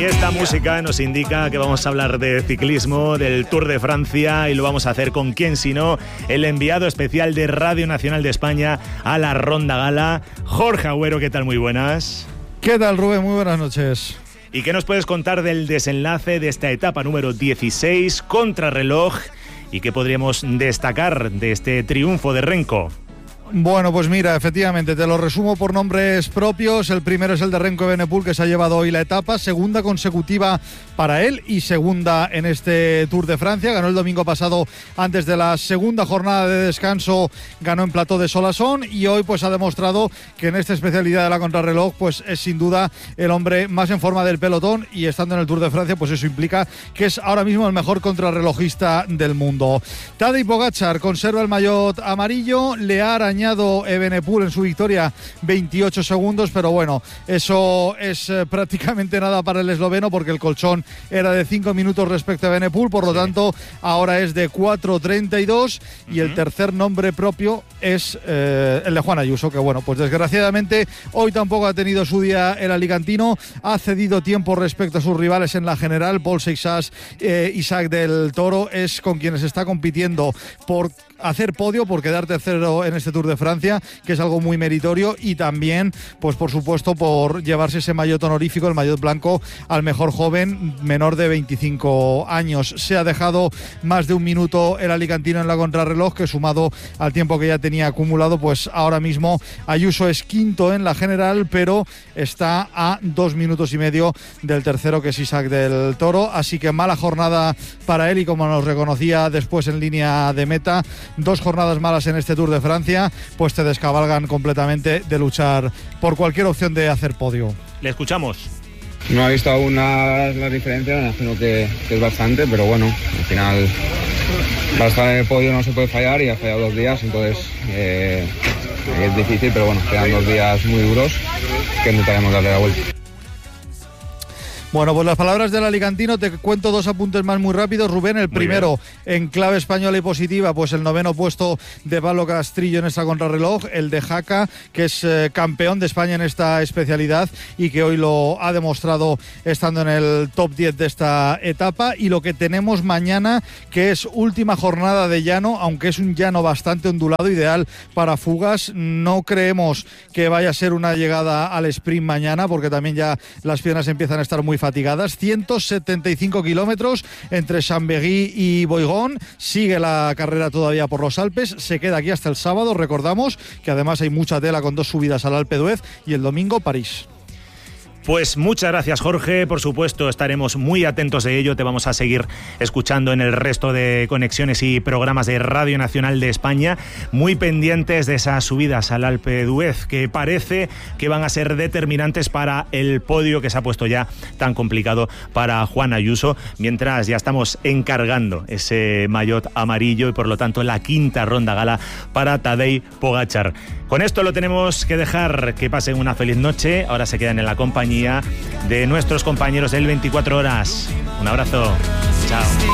Y esta música nos indica que vamos a hablar de ciclismo, del Tour de Francia, y lo vamos a hacer con quién sino el enviado especial de Radio Nacional de España a la Ronda Gala, Jorge Agüero. ¿Qué tal? Muy buenas. ¿Qué tal, Rubén? Muy buenas noches. ¿Y qué nos puedes contar del desenlace de esta etapa número 16, contrarreloj, y qué podríamos destacar de este triunfo de Renko? Bueno, pues mira, efectivamente, te lo resumo por nombres propios. El primero es el de Remco Evenepoel, que se ha llevado hoy la etapa, segunda consecutiva para él y segunda en este Tour de Francia. Ganó el domingo pasado antes de la segunda jornada de descanso, ganó en Plateau de Solasson, y hoy pues ha demostrado que en esta especialidad de la contrarreloj pues es sin duda el hombre más en forma del pelotón, y estando en el Tour de Francia pues eso implica que es ahora mismo el mejor contrarrelojista del mundo. Tadej Pogačar conserva el maillot amarillo, le ha arañado Evenepoel en su victoria 28 segundos, pero bueno, eso es prácticamente nada para el esloveno, porque el colchón era de 5 minutos respecto a Evenepoel, por lo tanto ahora es de 4:32, y el tercer nombre propio es el de Juan Ayuso, que bueno, pues desgraciadamente hoy tampoco ha tenido su día el alicantino, ha cedido tiempo respecto a sus rivales en la general. Paul Seixas, Isaac del Toro es con quienes está compitiendo por hacer podio, por quedar tercero en este Tour de Francia, que es algo muy meritorio, y también, pues por supuesto, por llevarse ese maillot honorífico, el maillot blanco, al mejor joven menor de 25 años. Se ha dejado más de un minuto el alicantino en la contrarreloj, que sumado al tiempo que ya tenía acumulado, pues ahora mismo Ayuso es quinto en la general, pero está a 2 minutos y medio del tercero, que es Isaac del Toro. Así que mala jornada para él, y como nos reconocía después en línea de meta, 2 jornadas malas en este Tour de Francia, pues te descabalgan completamente de luchar por cualquier opción de hacer podio. Le escuchamos. No he visto aún la diferencia, me imagino que es bastante, pero bueno, al final para estar en el podio no se puede fallar, y ha fallado 2 días, entonces es difícil, pero bueno, quedan 2 días muy duros que intentaremos darle la vuelta. Bueno, pues las palabras del alicantino. Te cuento 2 apuntes más muy rápidos, Rubén. El primero, en clave española y positiva, pues el 9º puesto de Pablo Castrillo en esta contrarreloj, el de Jaca, que es campeón de España en esta especialidad y que hoy lo ha demostrado estando en el top 10 de esta etapa. Y lo que tenemos mañana, que es última jornada de llano, aunque es un llano bastante ondulado, ideal para fugas. No creemos que vaya a ser una llegada al sprint mañana, porque también ya las piernas empiezan a estar muy fatigadas. 175 kilómetros entre Chambéry y Boigón. Sigue la carrera todavía por los Alpes, se queda aquí hasta el sábado. Recordamos que además hay mucha tela, con 2 subidas al Alpe d'Huez, y el domingo París. Pues muchas gracias, Jorge. Por supuesto, estaremos muy atentos de ello. Te vamos a seguir escuchando en el resto de conexiones y programas de Radio Nacional de España, muy pendientes de esas subidas al Alpe d'Huez, que parece que van a ser determinantes para el podio que se ha puesto ya tan complicado para Juan Ayuso, mientras ya estamos encargando ese maillot amarillo y por lo tanto la 5ª ronda gala para Tadej Pogačar. Con esto lo tenemos que dejar. Que pasen una feliz noche. Ahora se quedan en la compañía de nuestros compañeros del 24 horas. Un abrazo. Chao.